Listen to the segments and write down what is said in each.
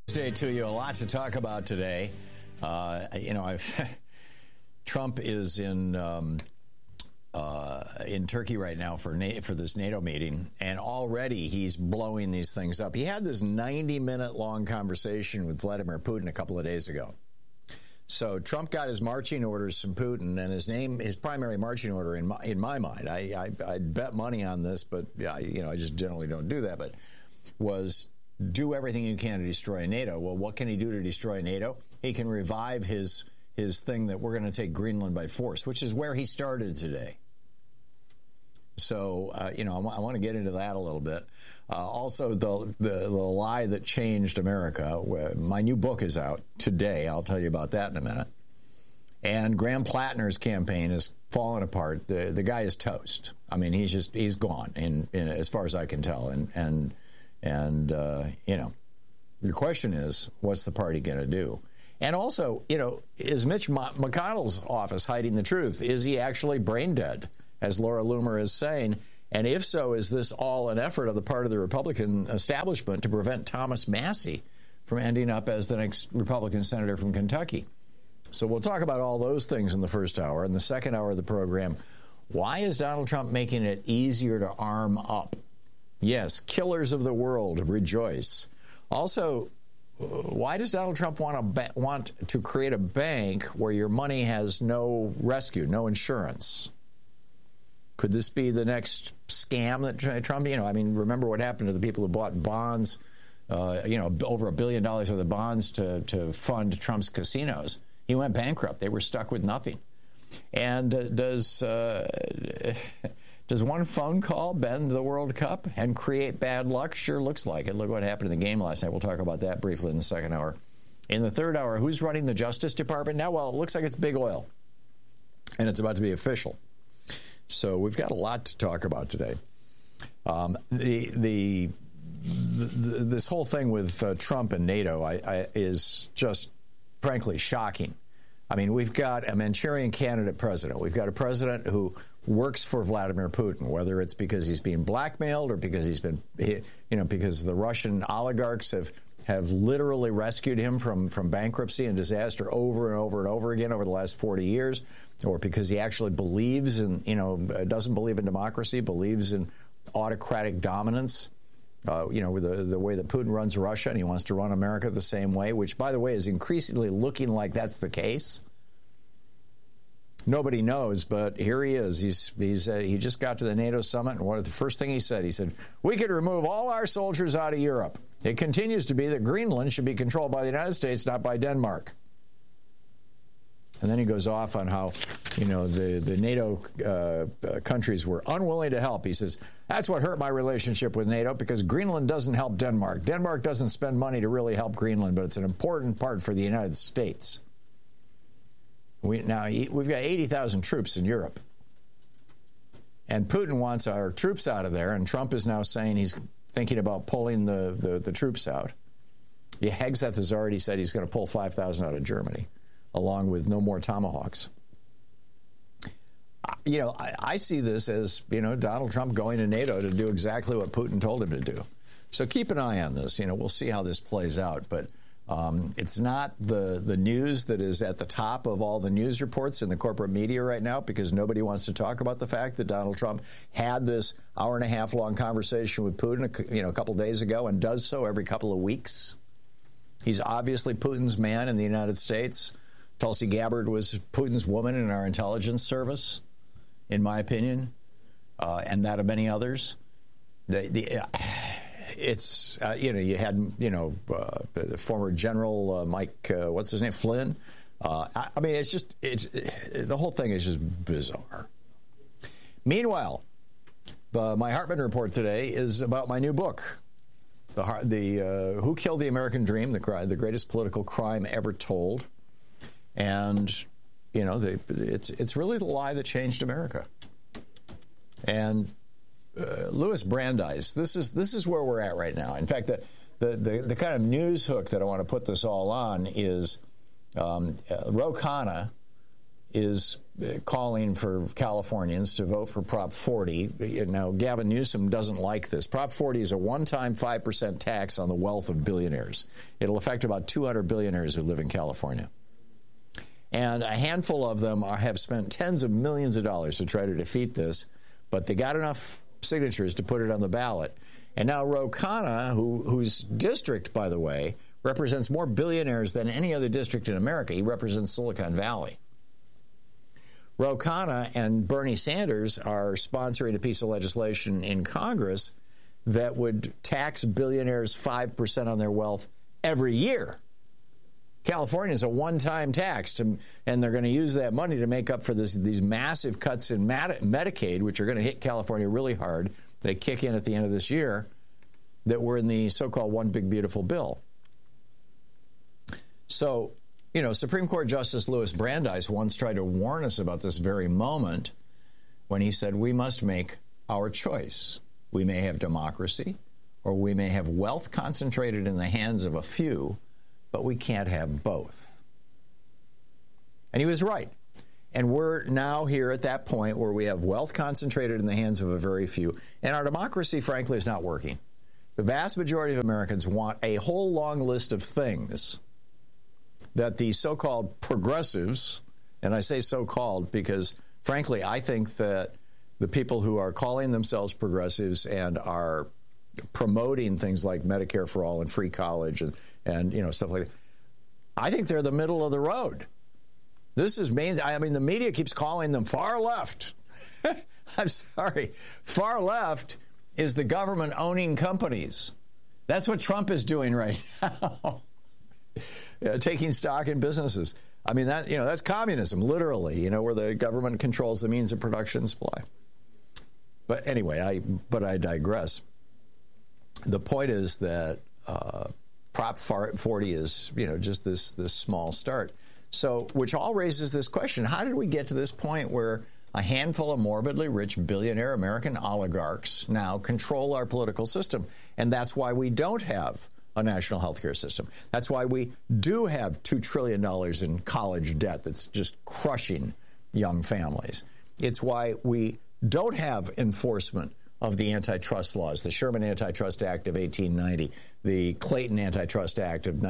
Day to you. A lot to talk about today. Trump is in Turkey right now for this NATO meeting, and already he's blowing these things up. He had this 90-minute long conversation with Vladimir Putin a couple of days ago. So Trump got his marching orders from Putin, and his primary marching order in my mind, I'd bet money on this, but I just generally don't do that, but was do everything you can to destroy NATO. Well, what can he do to destroy NATO? He can revive his thing that we're going to take Greenland by force, which is where he started today. So, I want to get into that a little bit. Also, the lie that changed America. My new book is out today. I'll tell you about that in a minute. And Graham Plattner's campaign is falling apart. The guy is toast. I mean, he's gone, in as far as I can tell. And the question is, what's the party going to do? And also, is Mitch McConnell's office hiding the truth? Is he actually brain dead, as Laura Loomer is saying? And if so, is this all an effort on the part of the Republican establishment to prevent Thomas Massie from ending up as the next Republican senator from Kentucky? So we'll talk about all those things in the first hour. In the second hour of the program, why is Donald Trump making it easier to arm up? Yes, killers of the world, rejoice. Also, why does Donald Trump want to create a bank where your money has no rescue, no insurance? Could this be the next scam that Trump, remember what happened to the people who bought bonds, over $1 billion worth of bonds to fund Trump's casinos? He went bankrupt. They were stuck with nothing. And does one phone call bend the World Cup and create bad luck? Sure looks like it. Look what happened in the game last night. We'll talk about that briefly in the second hour. In the third hour, who's running the Justice Department now? Well, it looks like it's Big Oil, and it's about to be official. So we've got a lot to talk about today. This whole thing with Trump and NATO is just, frankly, shocking. I mean, we've got a Manchurian candidate president. We've got a president who works for Vladimir Putin, whether it's because he's being blackmailed or because because the Russian oligarchs have literally rescued him from bankruptcy and disaster over and over and over again over the last 40 years, or because he actually believes in, doesn't believe in democracy, believes in autocratic dominance. With the way that Putin runs Russia, and he wants to run America the same way, which, by the way, is increasingly looking like that's the case. Nobody knows, but here he is. He just got to the NATO summit, and what the first thing he said, we could remove all our soldiers out of Europe. It continues to be that Greenland should be controlled by the United States, not by Denmark. And then he goes off on how, the NATO countries were unwilling to help. He says, that's what hurt my relationship with NATO, because Greenland doesn't help Denmark. Denmark doesn't spend money to really help Greenland, but it's an important part for the United States. We've got 80,000 troops in Europe. And Putin wants our troops out of there, and Trump is now saying he's thinking about pulling the troops out. Hegseth has already said he's going to pull 5,000 out of Germany, along with no more Tomahawks. I see this as, Donald Trump going to NATO to do exactly what Putin told him to do. So keep an eye on this. We'll see how this plays out. But it's not the news that is at the top of all the news reports in the corporate media right now, because nobody wants to talk about the fact that Donald Trump had this hour-and-a-half long conversation with Putin, a couple days ago, and does so every couple of weeks. He's obviously Putin's man in the United States. Tulsi Gabbard was Putin's woman in our intelligence service, in my opinion, and that of many others. You had the former General Mike, what's his name, Flynn. The whole thing is just bizarre. Meanwhile, my Hartmann report today is about my new book, Who Killed the American Dream, the greatest political crime ever told. And, it's really the lie that changed America. And Louis Brandeis, this is where we're at right now. In fact, the kind of news hook that I want to put this all on is Ro Khanna is calling for Californians to vote for Prop 40. Now, Gavin Newsom doesn't like this. Prop 40 is a one-time 5% tax on the wealth of billionaires. It'll affect about 200 billionaires who live in California. And a handful of them have spent tens of millions of dollars to try to defeat this, but they got enough signatures to put it on the ballot. And now Ro Khanna, whose district, by the way, represents more billionaires than any other district in America. He represents Silicon Valley. Ro Khanna and Bernie Sanders are sponsoring a piece of legislation in Congress that would tax billionaires 5% on their wealth every year. California is a one-time tax, and they're going to use that money to make up for these massive cuts in Medicaid, which are going to hit California really hard. They kick in at the end of this year, that were in the so-called One Big Beautiful Bill. So, Supreme Court Justice Louis Brandeis once tried to warn us about this very moment when he said, we must make our choice. We may have democracy, or we may have wealth concentrated in the hands of a few, but we can't have both. And he was right. And we're now here at that point where we have wealth concentrated in the hands of a very few. And our democracy, frankly, is not working. The vast majority of Americans want a whole long list of things that the so-called progressives, and I say so-called because, frankly, I think that the people who are calling themselves progressives and are promoting things like Medicare for all and free college and stuff like that, I think they're the middle of the road. This is the media keeps calling them far left. I'm sorry. Far left is the government owning companies. That's what Trump is doing right now. Taking stock in businesses. That's communism, literally, where the government controls the means of production and supply. But anyway, I digress. The point is that Prop 40 is, just this small start. So, which all raises this question: how did we get to this point where a handful of morbidly rich billionaire American oligarchs now control our political system? And that's why we don't have a national health care system. That's why we do have $2 trillion in college debt that's just crushing young families. It's why we don't have enforcement of the antitrust laws, the Sherman Antitrust Act of 1890, the Clayton Antitrust Act of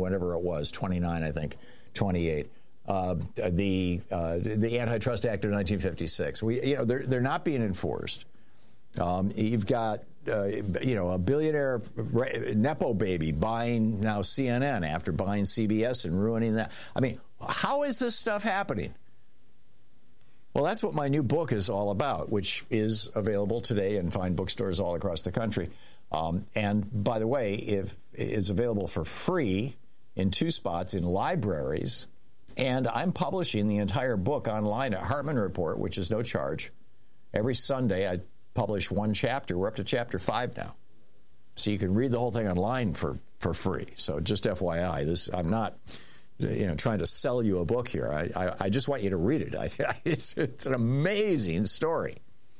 29, I think, 28, the Antitrust Act of 1956. They're not being enforced. You've got a billionaire Nepo baby buying now CNN after buying CBS and ruining that. How is this stuff happening? Well, that's what my new book is all about, which is available today in fine bookstores all across the country. And by the way, it is available for free in 2 spots in libraries. And I'm publishing the entire book online at Hartman Report, which is no charge. Every Sunday, I publish 1 chapter. We're up to chapter 5 now. So you can read the whole thing online for free. So just FYI, I'm not trying to sell you a book here. I just want you to read it. It's an amazing story.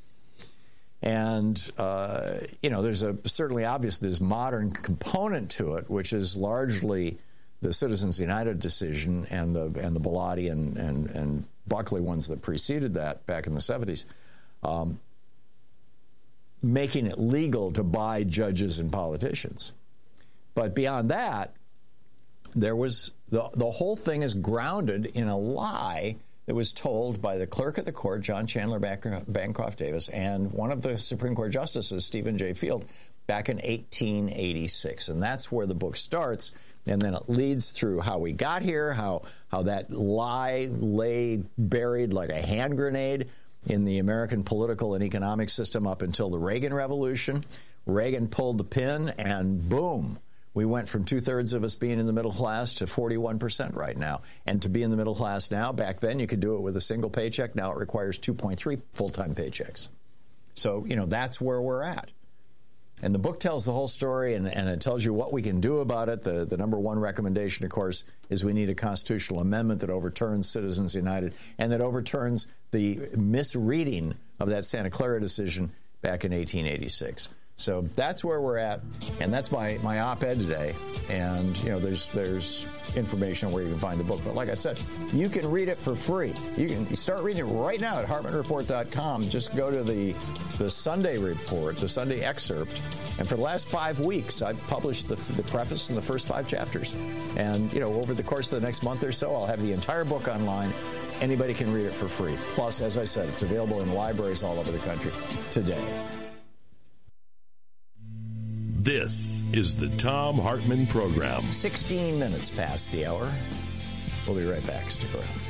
And, there's certainly obviously this modern component to it, which is largely the Citizens United decision and the Bellotti and Buckley ones that preceded that back in the 70s, making it legal to buy judges and politicians. But beyond that, there was the whole thing is grounded in a lie that was told by the clerk of the court, John Chandler Bancroft Davis, and one of the Supreme Court justices, Stephen J. Field, back in 1886. And that's where the book starts. And then it leads through how we got here, how that lie lay buried like a hand grenade in the American political and economic system up until the Reagan Revolution. Reagan pulled the pin, and boom, we went from 2/3 of us being in the middle class to 41% right now. And to be in the middle class now, back then you could do it with a single paycheck. Now it requires 2.3 full-time paychecks. So, that's where we're at. And the book tells the whole story, and it tells you what we can do about it. The number one recommendation, of course, is we need a constitutional amendment that overturns Citizens United and that overturns the misreading of that Santa Clara decision back in 1886. So that's where we're at, and that's my op-ed today. And there's information where you can find the book. But like I said, you can read it for free. You can start reading it right now at HartmanReport.com. Just go to the Sunday report, the Sunday excerpt. And for the last 5 weeks, I've published the preface and the first 5 chapters. And over the course of the next month or so, I'll have the entire book online. Anybody can read it for free. Plus, as I said, it's available in libraries all over the country today. This is the Thom Hartmann Program. 16 minutes past the hour. We'll be right back. Stick around.